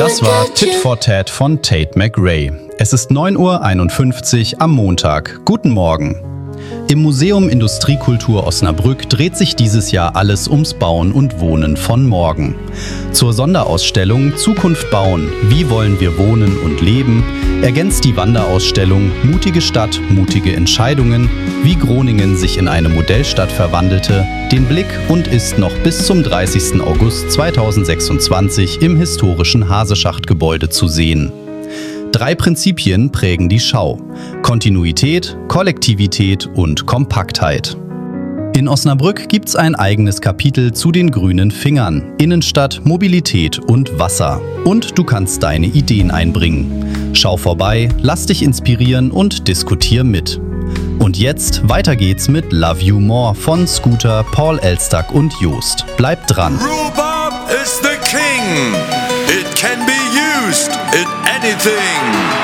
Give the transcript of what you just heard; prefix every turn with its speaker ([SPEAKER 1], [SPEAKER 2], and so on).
[SPEAKER 1] Das war Tit for Tat von Tate McRae. Es ist 9:51 Uhr am Montag. Guten Morgen. Im Museum Industriekultur Osnabrück dreht sich dieses Jahr alles ums Bauen und Wohnen von morgen. Zur Sonderausstellung Zukunft bauen, wie wollen wir wohnen und leben, ergänzt die Wanderausstellung Mutige Stadt, mutige Entscheidungen, wie Groningen sich in eine Modellstadt verwandelte, den Blick und ist noch bis zum 30. August 2026 im historischen Haseschacht-Gebäude zu sehen. 3 Prinzipien prägen die Schau: Kontinuität, Kollektivität und Kompaktheit. In Osnabrück gibt's ein eigenes Kapitel zu den grünen Fingern, Innenstadt, Mobilität und Wasser. Und du kannst deine Ideen einbringen. Schau vorbei, lass dich inspirieren und diskutier mit. Und jetzt weiter geht's mit Love You More von Scooter, Paul Elstack und Joost. Bleibt dran.
[SPEAKER 2] Rhubarb is the king. It can be used in anything.